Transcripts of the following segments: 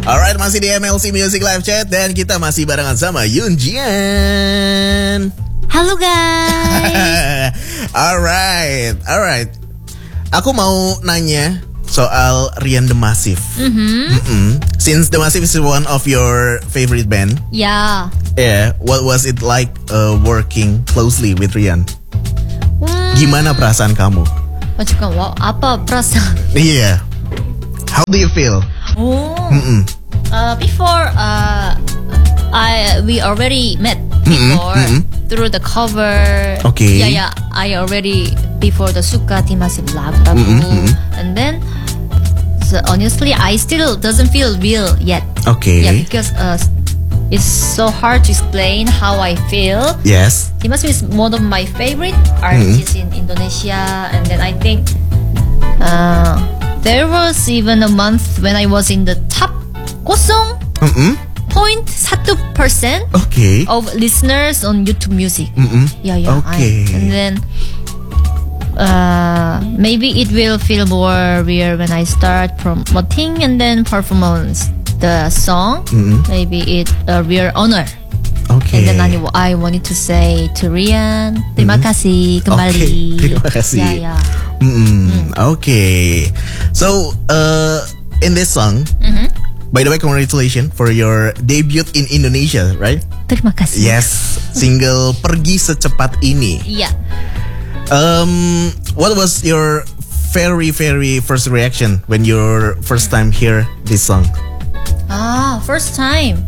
Alright, masih di MLC Music Live Chat dan kita masih barengan sama Yoon Jian. Halo guys. Alright. Aku mau nanya soal Rian The Massive. Since The Massive is one of your favorite band. Yeah. Yeah, what was it like working closely with Rian? Gimana perasaan kamu? 잠깐, apa perasaan? Yeah. How do you feel? Before we already met before through the cover. Okay. Yeah. I already before the Suka Massive lagu. And then so honestly, I still doesn't feel real yet. Okay. Yeah, because it's so hard to explain how I feel. Yes. Dimas is one of my favorite artists in Indonesia, and then I think there was even a month when I was in the top 0.1% Okay. of listeners on YouTube Music. Yeah. Okay. And then maybe it will feel more real when I start promoting and then performance the song. Maybe it a real honor. Okay. And then I wanted to say to Rian, terima kasih kembali. Okay, terima kasih. Yeah. Okay. So, in this song, by the way, congratulations for your debut in Indonesia, right? Terima kasih. Yes, single Pergi Secepat Ini. Yeah. What was your very first reaction when you first time hear this song? First time.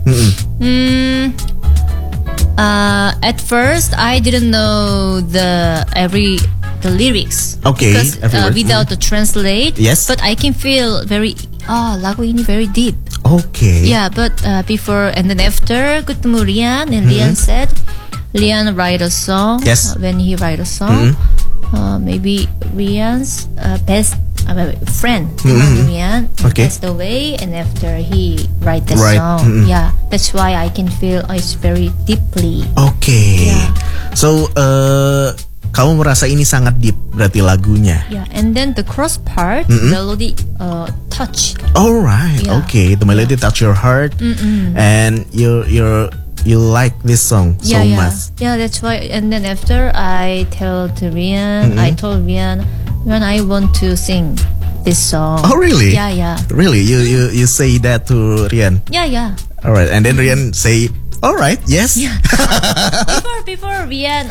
At first, I didn't know the lyrics. Okay, Because without the translate. Yes. But I can feel lagu ini very deep. Okay. Yeah, but before and then after ketemu Rian, and Rian said, Rian write a song. Yes. When he write a song, maybe Rian's best friend, Rian, Okay. passed away, and after he write the Right. song, yeah, that's why I can feel it's very deeply. Okay. Yeah. So, kamu merasa ini sangat deep berarti lagunya. Yeah, and then the cross part, melody touch. All right. Yeah. Okay. The melody touch your heart, and you like this song so much. Yeah, that's why. And then after I tell to Rian, I told Rian, I want to sing this song. Oh, really? Yeah. Really? You say that to Rian? Yeah. All right. And then Rian say, all right, yes. Yeah. before Rian,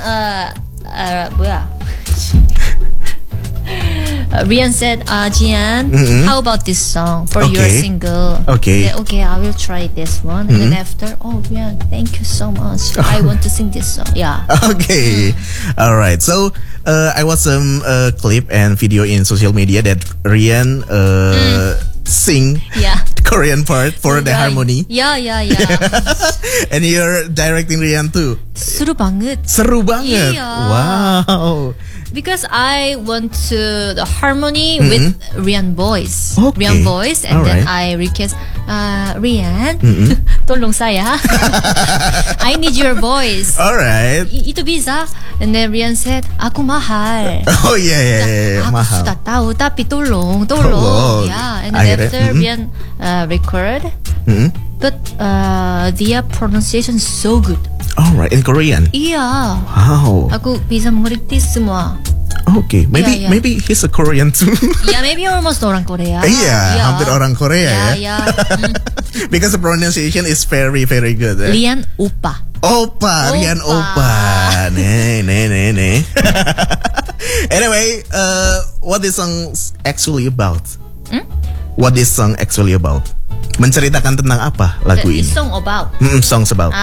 Rian said, Jian, how about this song for your Okay. single? Okay. Yeah, okay, I will try this one. And then after, Rian, thank you so much. I want to sing this song. Yeah. Okay. All right. So, I watched some clip and video in social media that Rian sing Yeah. Korean part for the Right. harmony. Yeah. And you're directing Rian too. Seru banget. Seru banget. Iya. Wow. Because I want to the harmony with Rian voice. Okay. Rian voice, and then Alright. I request Rian, tolong saya. I need your voice. All right. Itu bisa. And then Rian said, aku mahal. Oh yeah. Aku Mahal. sudah tahu, tapi tolong. Tolong. Yeah. And then Akhirnya, after Rian record, but their pronunciation is so good. All right. In Korean. Iya. Wow. Aku bisa mengerti semua. Okay. Yeah. Maybe he's a Korean too. Yeah, maybe almost orang Korea. Iya, hampir orang Korea ya. Yeah. Because the pronunciation is very good. Rian Upa. Opa, Rian Opa. Ne. Anyway, what this song actually about? What this song actually about? Menceritakan tentang apa lagu ini? It's song about. Songs about.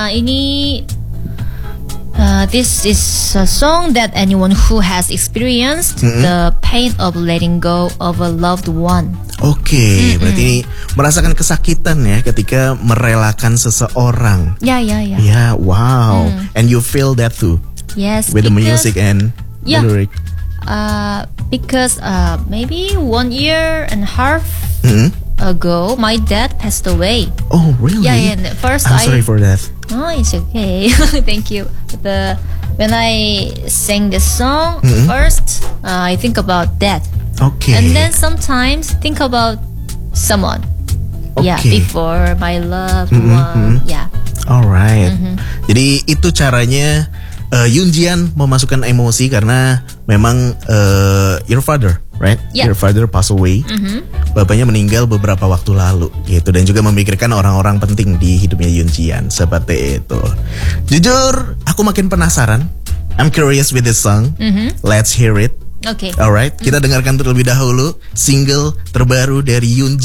This is a song that anyone who has experienced the pain of letting go of a loved one. Oke, berarti ini merasakan kesakitan ya ketika merelakan seseorang. Yeah. Yeah, wow. And you feel that too Yes. with the music and the Yeah. lyric. Because maybe 1 year and a half ago, my dad passed away. Oh, really? Yeah. And first I'm sorry for that. Oh, it's okay. Thank you. When I sang this song, first I think about that, Okay. and then sometimes think about someone. Yeah, Okay. before my loved one. Yeah. Alright. Jadi itu caranya Yoonjian memasukkan emosi karena memang your father, right? Yeah. Your father passed away. Bapaknya meninggal beberapa waktu lalu gitu dan juga memikirkan orang-orang penting di hidupnya Yoonjian seperti itu. Jujur, aku makin penasaran. I'm curious with this song. Let's hear it. Okay. Alright, kita dengarkan terlebih dahulu single terbaru dari Yoonjian.